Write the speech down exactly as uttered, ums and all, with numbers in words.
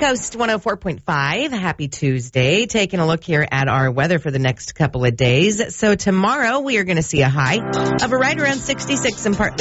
Coast one oh four point five. Happy Tuesday. Taking a look here at our weather for the next couple of days. So tomorrow we are going to see a high of a right around sixty-six and partly